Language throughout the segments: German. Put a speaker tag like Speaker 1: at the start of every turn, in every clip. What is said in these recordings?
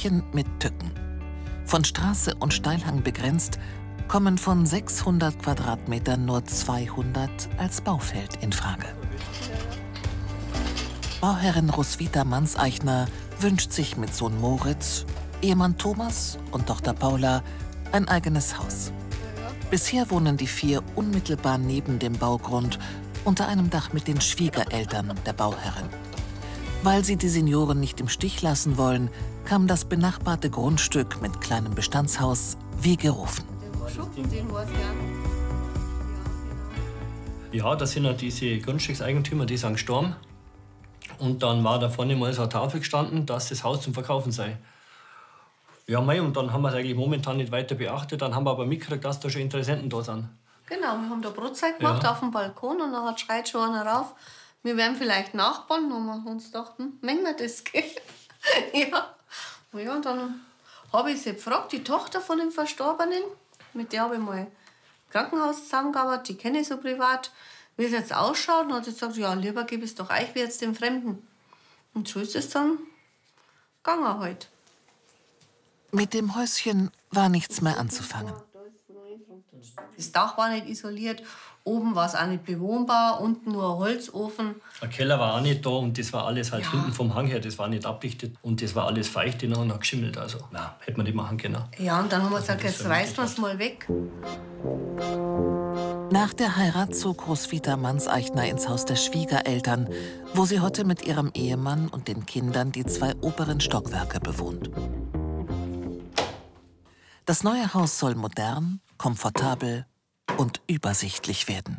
Speaker 1: Häuschen mit Tücken. Von Straße und Steilhang begrenzt, kommen von 600 Quadratmetern nur 200 als Baufeld in Frage. Bauherrin Roswitha Manzeichner wünscht sich mit Sohn Moritz, Ehemann Thomas und Tochter Paula ein eigenes Haus. Bisher wohnen die 4 unmittelbar neben dem Baugrund unter einem Dach mit den Schwiegereltern der Bauherrin. Weil sie die Senioren nicht im Stich lassen wollen, kam das benachbarte Grundstück mit kleinem Bestandshaus wie gerufen.
Speaker 2: Ja, das sind ja diese Grundstückseigentümer, die sind gestorben. Und dann war da vorne mal so eine Tafel gestanden, dass das Haus zum Verkaufen sei. Ja, mei, und dann haben wir es eigentlich momentan nicht weiter beachtet. Dann haben wir aber mitgekriegt, dass da schon Interessenten da sind.
Speaker 3: Genau, wir haben da Brotzeit gemacht auf dem Balkon und dann schreit schon einer rauf, wir wären vielleicht Nachbarn. Und wir uns dachten, mengen wir das, gell? Ja. Ja, und dann habe ich sie gefragt, die Tochter von dem Verstorbenen, mit der habe ich mal im Krankenhaus zusammengearbeitet, die kenne ich so privat, wie es jetzt ausschaut. Und hat sie gesagt, ja, lieber gebe ich es doch euch wie jetzt dem Fremden. Und so ist es dann gegangen halt.
Speaker 1: Mit dem Häuschen war nichts mehr anzufangen.
Speaker 3: Das Dach war nicht isoliert, oben war es auch nicht bewohnbar, unten nur ein Holzofen.
Speaker 2: Der Keller war auch nicht da und das war alles halt hinten vom Hang her, das war nicht abdichtet und das war alles feucht und hat geschimmelt. Also, nein, hätte man nicht machen können.
Speaker 3: Ja, und dann haben wir gesagt, jetzt reißen wir es mal weg.
Speaker 1: Nach der Heirat zog Roswitha Manzeichner ins Haus der Schwiegereltern, wo sie heute mit ihrem Ehemann und den Kindern die 2 oberen Stockwerke bewohnt. Das neue Haus soll modern, komfortabel und übersichtlich werden.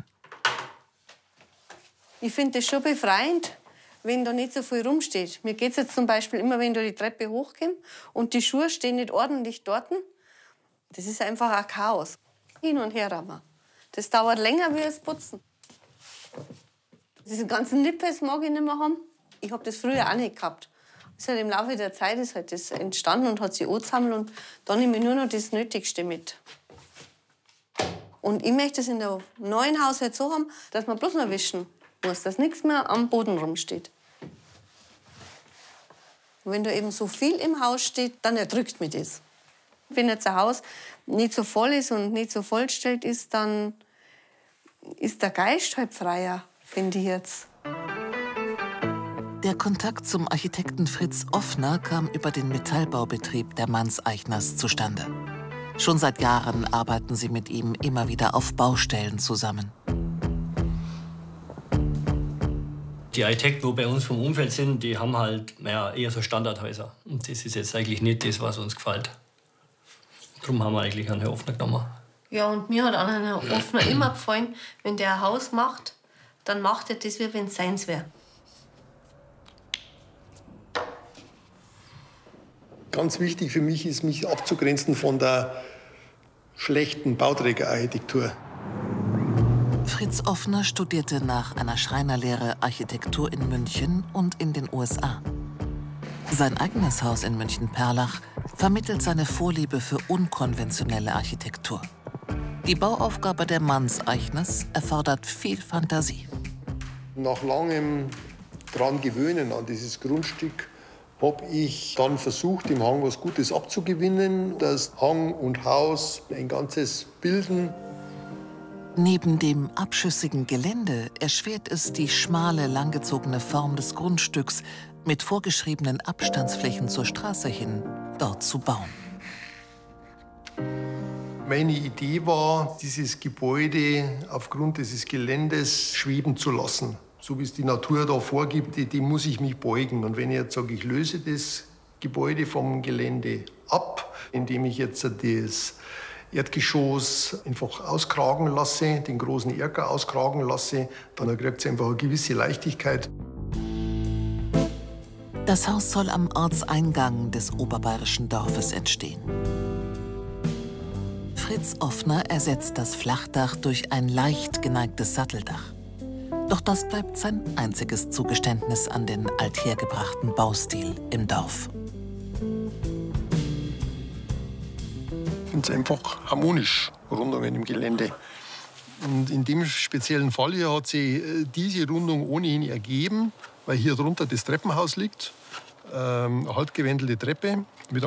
Speaker 3: Ich finde es schon befreiend, wenn da nicht so viel rumsteht. Mir geht es jetzt zum Beispiel immer, wenn ich die Treppe hochkomme und die Schuhe stehen nicht ordentlich dort. Das ist einfach ein Chaos. Hin und her rammen. Das dauert länger wie das Putzen. Diese ganzen Nippes mag ich nicht mehr haben. Ich habe das früher auch nicht gehabt. Das ist halt im Laufe der Zeit ist halt das entstanden und hat sich angesammelt und dann nehme ich nur noch das Nötigste mit. Und ich möchte es in der neuen Haus halt so haben, dass man bloß noch wischen muss, dass nichts mehr am Boden rumsteht. Und wenn da eben so viel im Haus steht, dann erdrückt mich das. Wenn jetzt ein Haus nicht so voll ist und nicht so vollgestellt ist, dann ist der Geist halt freier, finde ich jetzt.
Speaker 1: Der Kontakt zum Architekten Fritz Offner kam über den Metallbaubetrieb der Manzeichners zustande. Schon seit Jahren arbeiten sie mit ihm immer wieder auf Baustellen zusammen.
Speaker 2: Die Architekten, die bei uns vom Umfeld sind, die haben halt eher so Standardhäuser. Und das ist jetzt eigentlich nicht das, was uns gefällt. Darum haben wir eigentlich einen Herrn Offner genommen.
Speaker 3: Ja, und mir hat an Herrn Offner immer gefallen, wenn der ein Haus macht, dann macht er das, wie wenn es seins wäre.
Speaker 4: Ganz wichtig für mich ist, mich abzugrenzen von der schlechten Bauträgerarchitektur.
Speaker 1: Fritz Offner studierte nach einer Schreinerlehre Architektur in München und in den USA. Sein eigenes Haus in München-Perlach vermittelt seine Vorliebe für unkonventionelle Architektur. Die Bauaufgabe der Manzeichners erfordert viel Fantasie.
Speaker 4: Nach langem dran gewöhnen an dieses Grundstück habe ich dann versucht, dem Hang was Gutes abzugewinnen, dass Hang und Haus ein Ganzes bilden.
Speaker 1: Neben dem abschüssigen Gelände erschwert es die schmale, langgezogene Form des Grundstücks, mit vorgeschriebenen Abstandsflächen zur Straße hin, dort zu bauen.
Speaker 4: Meine Idee war, dieses Gebäude aufgrund dieses Geländes schweben zu lassen. So wie es die Natur da vorgibt, dem muss ich mich beugen. Und wenn ich jetzt sage, ich löse das Gebäude vom Gelände ab, indem ich jetzt das Erdgeschoss einfach auskragen lasse, den großen Erker auskragen lasse, dann kriegt es einfach eine gewisse Leichtigkeit.
Speaker 1: Das Haus soll am Ortseingang des oberbayerischen Dorfes entstehen. Fritz Offner ersetzt das Flachdach durch ein leicht geneigtes Satteldach. Doch das bleibt sein einziges Zugeständnis an den althergebrachten Baustil im Dorf.
Speaker 4: Ich finde es einfach harmonisch, Rundungen im Gelände. Und in dem speziellen Fall hier hat sich diese Rundung ohnehin ergeben, weil hier drunter das Treppenhaus liegt, eine halbgewändelte Treppe.